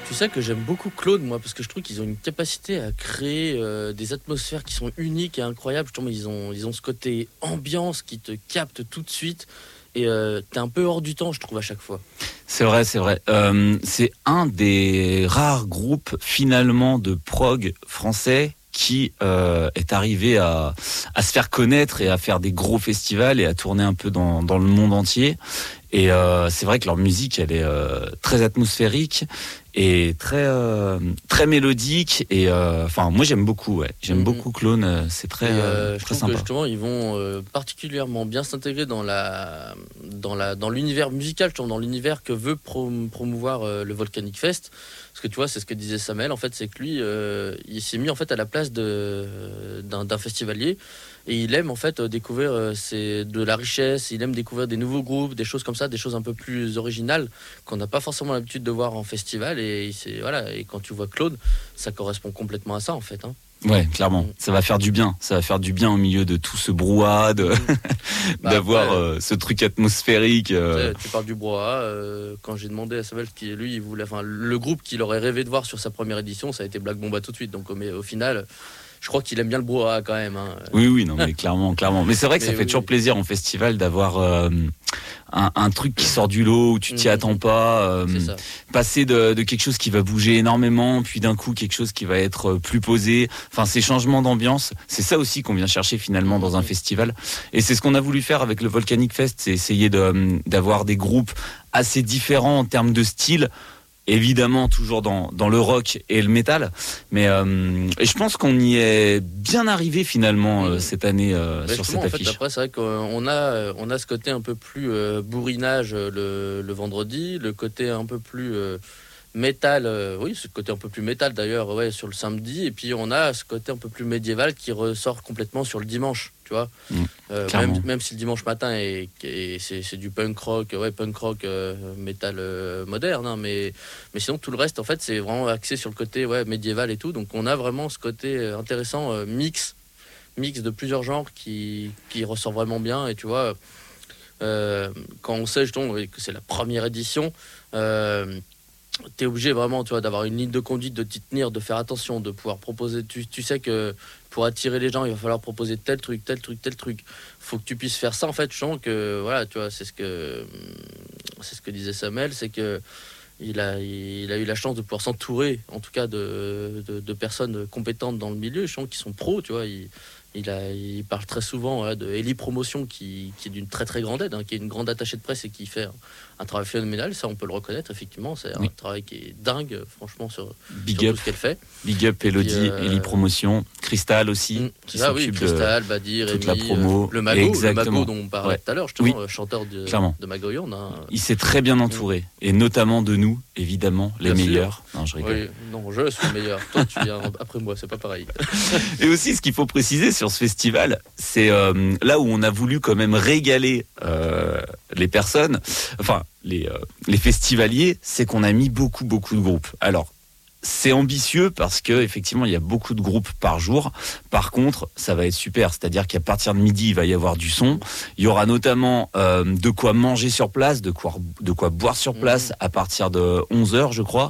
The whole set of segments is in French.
Tu sais que j'aime beaucoup Claude, moi, parce que je trouve qu'ils ont une capacité à créer des atmosphères qui sont uniques et incroyables. Justement, ils ont ce côté ambiance qui te capte tout de suite. Et t'es un peu hors du temps, je trouve, à chaque fois. C'est vrai, c'est vrai. C'est un des rares groupes, finalement, de prog français qui est arrivé à se faire connaître et à faire des gros festivals et à tourner un peu dans le monde entier. Et c'est vrai que leur musique, elle est très atmosphérique et très mélodique. Et enfin, moi j'aime beaucoup. Ouais. J'aime beaucoup Clone. C'est très je trouve sympa. que justement, ils vont particulièrement bien s'intégrer dans l'univers musical, dans l'univers que veut promouvoir le Volcanic Fest. Parce que tu vois, c'est ce que disait Samuel. En fait, c'est que lui, il s'est mis en fait à la place d'un festivalier. Et il aime en fait découvrir de la richesse, il aime découvrir des nouveaux groupes, des choses comme ça, des choses un peu plus originales qu'on n'a pas forcément l'habitude de voir en festival. Et quand tu vois Claude, ça correspond complètement à ça en fait. Hein. Ouais, clairement, ça va faire du bien. Ça va faire du bien au milieu de tout ce brouhaha, d'avoir ce truc atmosphérique. Tu parles du brouhaha. Quand j'ai demandé à Samuel qui lui, il voulait, le groupe qu'il aurait rêvé de voir sur sa première édition, ça a été Black Bomba tout de suite. Donc au final. Je crois qu'il aime bien le brouhaha quand même. Hein. Oui, non, mais clairement. Mais c'est vrai que ça fait toujours plaisir en festival d'avoir un truc qui sort du lot où tu t'y attends pas. Passer de quelque chose qui va bouger énormément, puis d'un coup quelque chose qui va être plus posé. Enfin, ces changements d'ambiance, c'est ça aussi qu'on vient chercher finalement dans un festival. Et c'est ce qu'on a voulu faire avec le Volcanic Fest, c'est essayer d'avoir des groupes assez différents en termes de style. Évidemment toujours dans le rock et le métal, mais et je pense qu'on y est bien arrivé finalement cette année sur cette affiche. En fait, après c'est vrai qu'on a ce côté un peu plus bourrinage le vendredi, le côté un peu plus métal, ce côté un peu plus métal d'ailleurs sur le samedi, et puis on a ce côté un peu plus médiéval qui ressort complètement sur le dimanche, tu vois. Même si le dimanche matin c'est du punk rock, métal moderne, hein, mais sinon tout le reste en fait c'est vraiment axé sur le côté médiéval et tout, donc on a vraiment ce côté intéressant, mix de plusieurs genres qui ressort vraiment bien. Et tu vois, quand on sait justement que c'est la première édition, t'es obligé vraiment, tu vois, d'avoir une ligne de conduite, de t'y tenir, de faire attention, de pouvoir proposer. Tu sais que pour attirer les gens, il va falloir proposer tel truc. Faut que tu puisses faire ça. En fait, je sens que voilà, tu vois, c'est ce que disait Samuel, c'est que il a eu la chance de pouvoir s'entourer, en tout cas, de personnes compétentes dans le milieu, je sens qui sont pros, tu vois. Il parle très souvent de Eli Promotion qui est d'une très très grande aide, hein, qui est une grande attachée de presse et qui fait un travail phénoménal. Ça, on peut le reconnaître, effectivement. C'est un travail qui est dingue, franchement, sur tout ce qu'elle fait. Big up Elodie, Eli Promotion, Cristal aussi. C'est ça, oui, Cristal, Badir, toute Rémi, la promo. le Mago dont on parlait tout à l'heure, justement, chanteur de Magoyande. Hein. Il s'est très bien entouré, et notamment de nous, évidemment, les meilleurs. Non, je rigole. Oui, non, je suis le meilleur. Toi, tu viens après moi, c'est pas pareil. Et aussi, ce qu'il faut préciser sur ce festival, c'est là où on a voulu quand même régaler les personnes, enfin les festivaliers, c'est qu'on a mis beaucoup de groupes. Alors, c'est ambitieux parce que effectivement il y a beaucoup de groupes par jour. Par contre, ça va être super, c'est-à-dire qu'à partir de midi, il va y avoir du son. Il y aura notamment de quoi manger sur place, de quoi boire sur place à partir de 11h, je crois.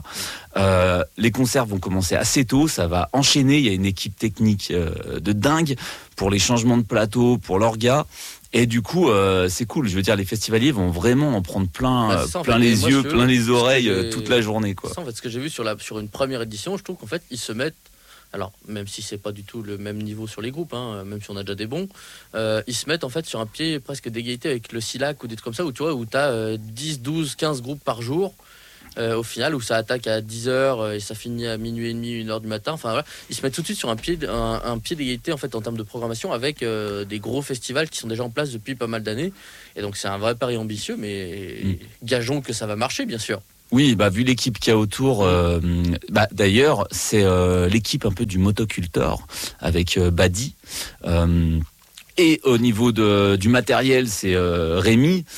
Les concerts vont commencer assez tôt, ça va enchaîner. Il y a une équipe technique de dingue pour les changements de plateau, pour l'orga. Et du coup, c'est cool. Je veux dire, les festivaliers vont vraiment en prendre plein les yeux, plein les oreilles toute la journée, quoi. Ça, en fait, ce que j'ai vu sur une première édition, je trouve qu'en fait, ils se mettent. Alors, même si c'est pas du tout le même niveau sur les groupes, hein, même si on a déjà des bons, ils se mettent en fait sur un pied presque d'égalité avec le SILAC ou des trucs comme ça, où tu vois, où t'as 10, 12, 15 groupes par jour. Au final, où ça attaque à 10h et ça finit à minuit et demi, 1h du matin. Enfin, voilà. Ils se mettent tout de suite sur un pied d'égalité en fait, en termes de programmation avec des gros festivals qui sont déjà en place depuis pas mal d'années. Et donc, c'est un vrai pari ambitieux, mais gageons que ça va marcher, bien sûr. Oui, vu l'équipe qu'il y a autour, d'ailleurs, c'est l'équipe un peu du Motocultor avec Badi. Et au niveau du matériel, c'est Rémi.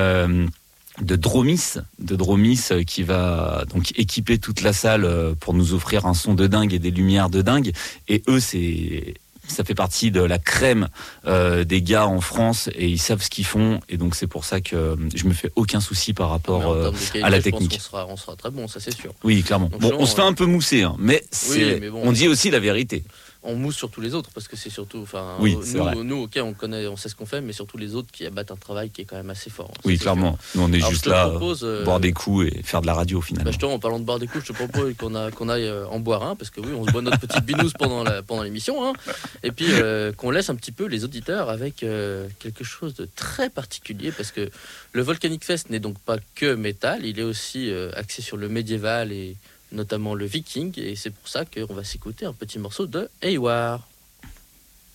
De Dromis qui va donc équiper toute la salle pour nous offrir un son de dingue et des lumières de dingue. Et eux, c'est ça fait partie de la crème des gars en France et ils savent ce qu'ils font. Et donc c'est pour ça que je me fais aucun souci par rapport à la technique. On sera très bon, ça c'est sûr. Oui, clairement. Donc, bon, on se fait un peu mousser, hein, mais, on dit aussi la vérité. On mousse sur tous les autres parce que c'est surtout, nous, ok, on connaît, on sait ce qu'on fait, mais surtout les autres qui abattent un travail qui est quand même assez fort. Oui, clairement. Nous, on est juste là, boire des coups et faire de la radio finalement. Justement, en parlant de boire des coups, je te propose qu'on aille en boire un, parce que oui, on se boit notre petite binouse pendant l'émission, hein, et puis qu'on laisse un petit peu les auditeurs avec quelque chose de très particulier, parce que le Volcanic Fest n'est donc pas que métal, il est aussi axé sur le médiéval et notamment le viking, et c'est pour ça qu'on va s'écouter un petit morceau de Eivor.